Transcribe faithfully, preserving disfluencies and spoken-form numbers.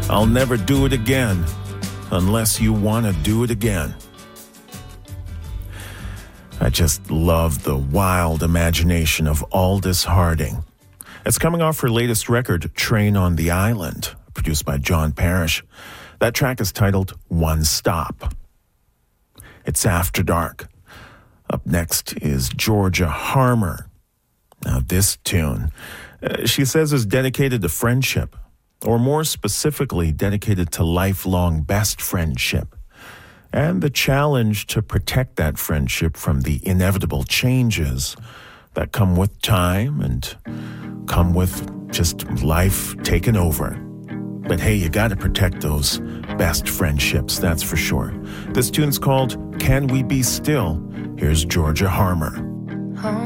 I'll never do it again unless you want to do it again. I just love the wild imagination of Aldous Harding. It's coming off her latest record, Train on the Island, produced by John Parrish. That track is titled One Stop. It's After Dark. Up next is Georgia Harmer. Now this tune, uh, she says, is dedicated to friendship, or more specifically, dedicated to lifelong best friendship, and the challenge to protect that friendship from the inevitable changes that come with time and come with just life taking over. But hey, you got to protect those best friendships, that's for sure. This tune's called Can We Be Still? Here's Georgia Harmer.